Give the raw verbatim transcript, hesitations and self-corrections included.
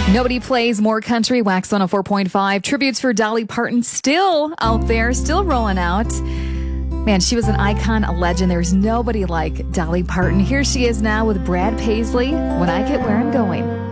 Nobody plays more country. Wax one oh four point five. Tributes for Dolly Parton still out there, still rolling out. Man, she was an icon, a legend. There's nobody like Dolly Parton. Here she is now with Brad Paisley, When I Get Where I'm Going.